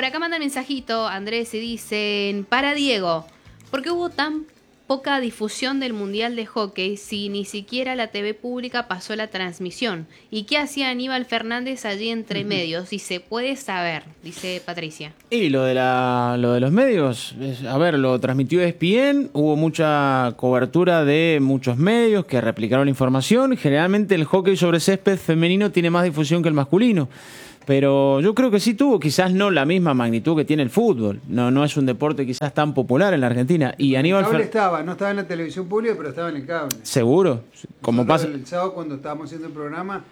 por acá mandan mensajito, Andrés, y dicen, para Diego, ¿por qué hubo tan poca difusión del Mundial de Hockey si ni siquiera la TV pública pasó la transmisión? ¿Y qué hacía Aníbal Fernández allí entre medios? Si se puede saber, dice Patricia. Y lo de los medios, a ver, lo transmitió ESPN, hubo mucha cobertura de muchos medios que replicaron la información. Generalmente el hockey sobre césped femenino tiene más difusión que el masculino. Pero yo creo que sí tuvo, quizás no la misma magnitud que tiene el fútbol. No es un deporte quizás tan popular en la Argentina. Y Aníbal no estaba en la televisión pública, pero estaba en el cable. Seguro. Como pasa el sábado cuando estábamos haciendo el programa,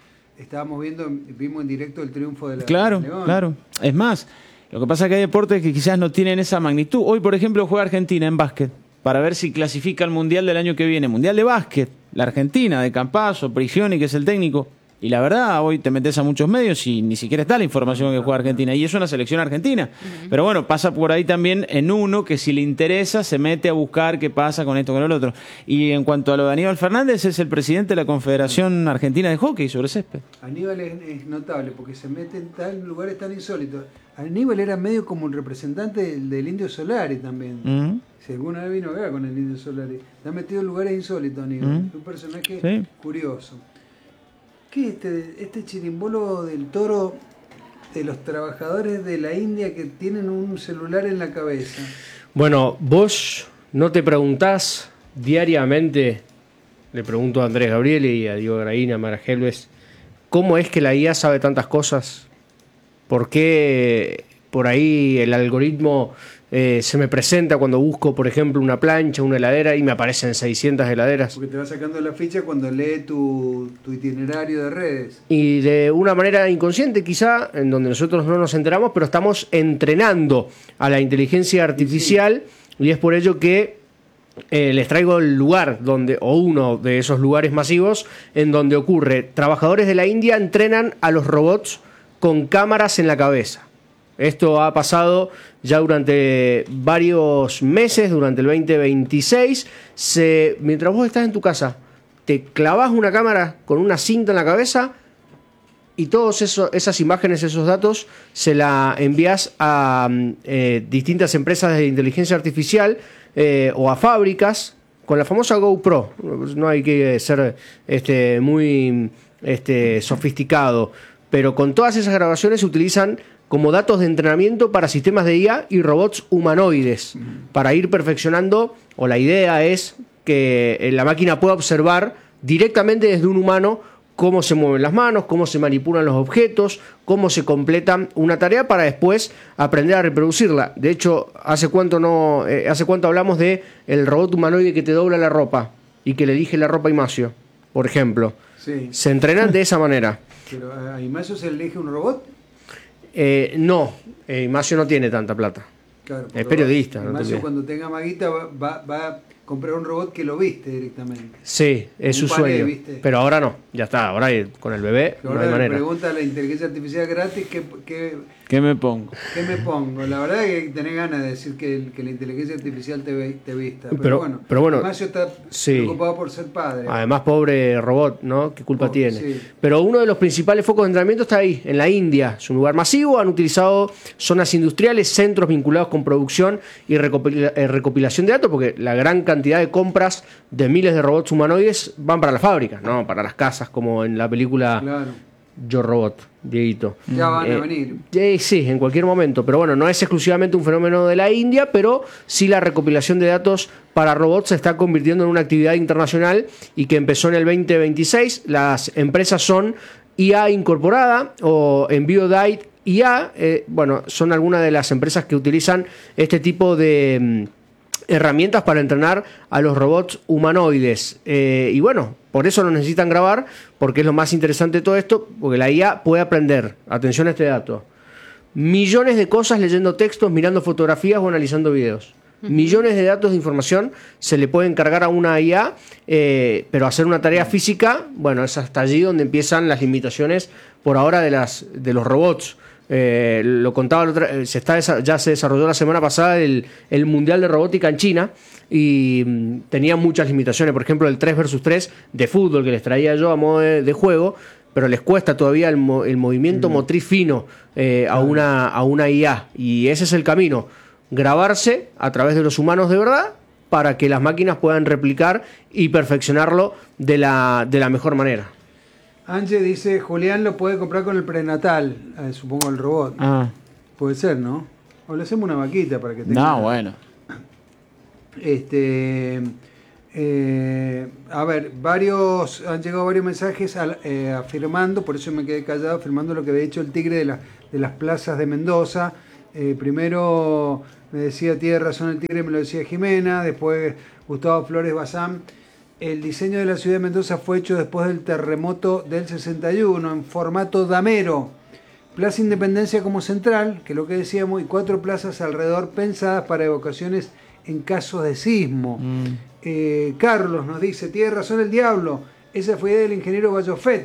vimos en directo el triunfo de la León. Claro. Es más, lo que pasa es que hay deportes que quizás no tienen esa magnitud. Hoy, por ejemplo, juega Argentina en básquet para ver si clasifica al Mundial del año que viene. Mundial de básquet. La Argentina, de Campazzo, Prigioni, que es el técnico. Y la verdad, hoy te metes a muchos medios y ni siquiera está la información que juega Argentina. Y es una selección argentina. Pero bueno, pasa por ahí también en uno que si le interesa se mete a buscar qué pasa con esto, con el otro. Y en cuanto a lo de Aníbal Fernández, es el presidente de la Confederación Argentina de Hockey sobre césped. Aníbal es notable porque se mete en lugares tan insólitos. Aníbal era medio como un representante del Indio Solari también. Si alguna vez vino acá con el Indio Solari. Se ha metido en lugares insólitos, Aníbal. Es un personaje curioso. ¿Qué es este chirimbolo del Toro de los trabajadores de la India que tienen un celular en la cabeza? Bueno, vos no te preguntás diariamente, le pregunto a Andrés Gabriel y a Diego Graína, a Mara Helves, ¿cómo es que la IA sabe tantas cosas? ¿Por qué por ahí el algoritmo se me presenta cuando busco, por ejemplo, una plancha, una heladera y me aparecen 600 heladeras? Porque te va sacando la ficha cuando lee tu itinerario de redes. Y de una manera inconsciente quizá, en donde nosotros no nos enteramos, pero estamos entrenando a la inteligencia artificial y es por ello que les traigo el lugar o uno de esos lugares masivos en donde ocurre. Trabajadores de la India entrenan a los robots con cámaras en la cabeza. Esto ha pasado ya durante varios meses, durante el 2026. Mientras vos estás en tu casa, te clavas una cámara con una cinta en la cabeza y todas esas imágenes, esos datos, se la envías a distintas empresas de inteligencia artificial o a fábricas con la famosa GoPro. No hay que ser muy sofisticado, pero con todas esas grabaciones se utilizan como datos de entrenamiento para sistemas de IA y robots humanoides, para ir perfeccionando, o la idea es que la máquina pueda observar directamente desde un humano cómo se mueven las manos, cómo se manipulan los objetos, cómo se completa una tarea para después aprender a reproducirla. De hecho, ¿hace cuánto hablamos de el robot humanoide que te dobla la ropa y que le elige la ropa a Imacio, por ejemplo? Sí. Se entrenan de esa manera. ¿Pero a Imacio se le elige un robot? No, Imacio no tiene tanta plata. Claro, es periodista. Imacio cuando tenga maguita va a comprar un robot que lo viste directamente. Sí, es su sueño. ¿Viste? Pero ahora no, ya está. Ahora con el bebé pero no hay manera. Pregunta a la inteligencia artificial gratis ¿Qué me pongo? ¿Qué me pongo? La verdad es que tenés ganas de decir que la inteligencia artificial te vista. Pero bueno, Imacio está preocupado por ser padre. Además, pobre robot, ¿no? ¿Qué culpa tiene? Sí. Pero uno de los principales focos de entrenamiento está ahí, en la India. Es un lugar masivo. Han utilizado zonas industriales, centros vinculados con producción y recopilación de datos, porque la gran cantidad de compras de miles de robots humanoides van para las fábricas, no para las casas, como en la película Yo Robot, Dieguito. Ya van a venir. Sí, en cualquier momento. Pero bueno, no es exclusivamente un fenómeno de la India, pero sí la recopilación de datos para robots se está convirtiendo en una actividad internacional y que empezó en el 2026. Las empresas son IA Incorporada o Enviodite IA. Son algunas de las empresas que utilizan este tipo de herramientas para entrenar a los robots humanoides. Por eso lo necesitan grabar, porque es lo más interesante de todo esto, porque la IA puede aprender, atención a este dato, millones de cosas leyendo textos, mirando fotografías o analizando videos. Millones de datos de información se le pueden cargar a una IA, pero hacer una tarea física, es hasta allí donde empiezan las limitaciones por ahora de los robots. Lo contaba ya se desarrolló la semana pasada el Mundial de Robótica en China y tenía muchas limitaciones. Por ejemplo, el 3 vs 3 de fútbol que les traía yo a modo de juego pero les cuesta todavía el movimiento motriz fino a una IA. Y ese es el camino, grabarse a través de los humanos de verdad para que las máquinas puedan replicar y perfeccionarlo de la mejor manera. Angie dice, Julián lo puede comprar con el prenatal, supongo el robot. Puede ser, ¿no? O le hacemos una vaquita para que tenga... No, bueno. A ver, han llegado varios mensajes afirmando, por eso me quedé callado, afirmando lo que había dicho el Tigre de las plazas de Mendoza. Primero me decía, tiene razón el Tigre, me lo decía Jimena, después Gustavo Flores Bazán. El diseño de la ciudad de Mendoza fue hecho después del terremoto del 61 en formato damero. Plaza Independencia como central, que es lo que decíamos, y 4 plazas alrededor pensadas para evocaciones en casos de sismo. Carlos nos dice, tiene razón el diablo, esa fue idea del ingeniero Bayofet.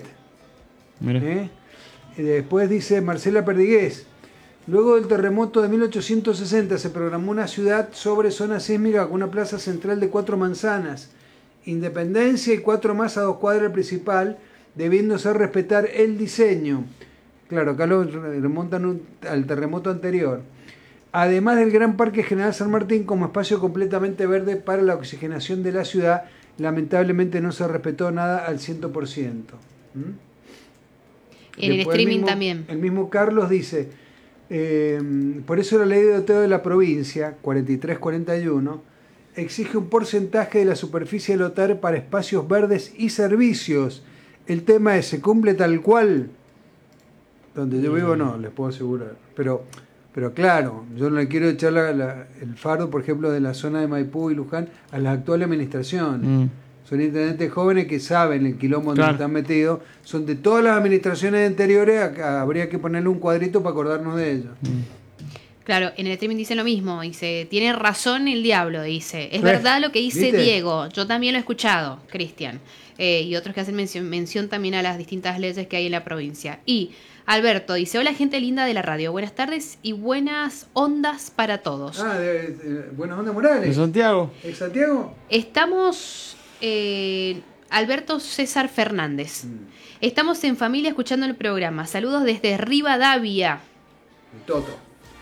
Después dice Marcela Perdigués, luego del terremoto de 1860 se programó una ciudad sobre zona sísmica con una plaza central de 4 manzanas, Independencia y 4 más a 2 cuadras del principal, debiéndose respetar el diseño. Claro, acá lo remontan al terremoto anterior. Además del Gran Parque General San Martín como espacio completamente verde para la oxigenación de la ciudad, lamentablemente no se respetó nada al 100%. En el streaming también. El mismo Carlos dice, por eso la ley de doteo de la provincia, 4341, exige un porcentaje de la superficie lotal para espacios verdes y servicios. El tema es, ¿se cumple tal cual? Donde yo vivo no, les puedo asegurar. Pero claro, yo no le quiero echar el fardo, por ejemplo, de la zona de Maipú y Luján a la actual administración. Son intendentes jóvenes que saben el quilombo donde están metidos. Son de todas las administraciones anteriores, habría que ponerle un cuadrito para acordarnos de ellos. Claro, en el streaming dice lo mismo, dice, tiene razón el diablo, dice, es verdad lo que dice ¿Viste? Diego, yo también lo he escuchado, Cristian, y otros que hacen mención también a las distintas leyes que hay en la provincia. Y Alberto dice, hola gente linda de la radio, buenas tardes y buenas ondas para todos. Buenas ondas Morales. ¿De Santiago? ¿Es Santiago? Estamos, Alberto César Fernández, estamos en familia escuchando el programa, saludos desde Rivadavia. El Toto.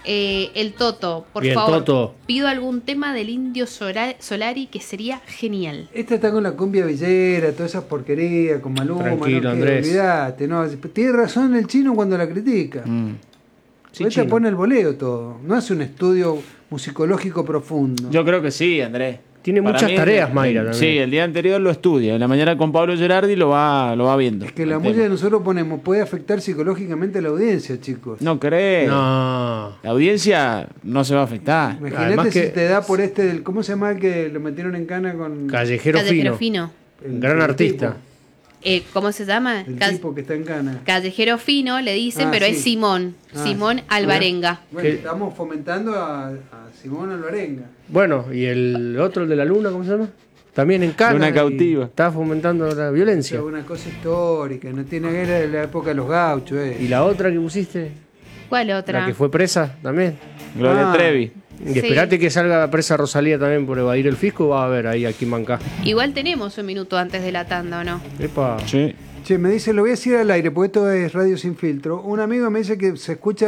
El Toto, por Bien, favor, Toto. pido algún tema del Indio Solari que sería genial. Esta está con la cumbia villera, todas esas porquerías, con Maluma. Tranquilo, ¿no? Andrés. Olvídate, no, tiene razón el chino cuando la critica. Sí, Esta chino. pone el voleo todo, no hace un estudio musicológico profundo. Yo creo que sí, Andrés. Tiene Para muchas mí, tareas, Mayra, también. Sí, el día anterior lo estudia. En la mañana con Pablo Gerardi lo va viendo. Es que la el música tema. que nosotros ponemos puede afectar psicológicamente a la audiencia, chicos. No creo. No. La audiencia no se va a afectar. Imagínate Además si que- te da por ¿cómo se llama el que lo metieron en cana con Callejero Callejero Fino. Fino. Gran el artista. ¿Cómo se llama? El tipo que está en cana. Callejero Fino le dicen, Ah, pero sí. es Simón. Simón Alvarenga. Bueno, ¿Qué? estamos fomentando a Simón Alvarenga. Bueno, y el otro, el de la luna, ¿cómo se llama? También en Cana. Luna y Cautiva. Está fomentando la violencia. Es una cosa histórica, no tiene guerra de la época de los gauchos. Y la otra que pusiste, ¿Cuál otra? la que fue presa también. Gloria Trevi. Y esperate que salga presa Rosalía también por evadir el fisco, va a ver ahí aquí en Mancá. Igual tenemos un minuto antes de la tanda, ¿o no? Epa. Sí. Che, me dice, lo voy a decir al aire, porque esto es Radio Sin Filtro. Un amigo me dice que se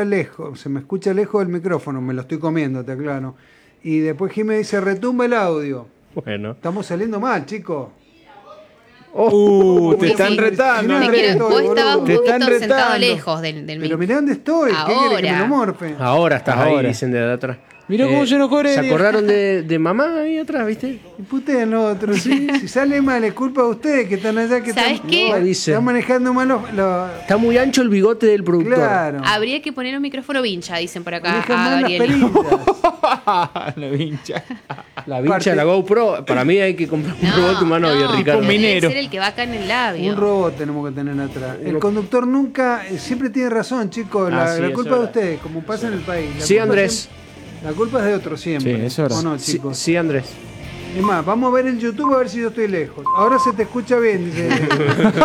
me escucha lejos del micrófono, me lo estoy comiendo, te aclaro. Y después Jiménez dice, retumba el audio. Bueno. Estamos saliendo mal, chicos. Te Sí, están sí. retando, Mirá, Te Andrés. quiero- vos boludo. estabas un Te están poquito sentado retando. lejos del Pero micro. mirá dónde estoy, ¿qué quiere que me lo morfe? Ahora estás ahí, Ahora. dicen de atrás. Mirá cómo se enojó ¿Se Heredia. acordaron de mamá ahí atrás, viste? Y puteen los otros, ¿sí? Si sale mal, es culpa de ustedes que están allá, que ¿Sabés están, qué? No, dice. están manejando mal los... Está muy ancho el bigote del productor. Claro. Habría que poner un micrófono vincha, dicen por acá Manejan a mal las Gabriel. perillas. La vincha. La vincha Parte- de la GoPro, para mí hay que comprar un robot humano y Ricardo. Un minero. Debe ser el que va acá en el labio. Un robot tenemos que tener atrás. El conductor nunca, siempre tiene razón, chicos. Ah, La, sí, la eso culpa es de verdad. ustedes, como pasa en el país. La Sí, culpa Andrés. siempre- la culpa es de otros siempre. Sí, eso es verdad. ¿O no, Sí, chicos? sí, Andrés. Es más, vamos a ver el YouTube a ver si yo estoy lejos. Ahora se te escucha bien, dice.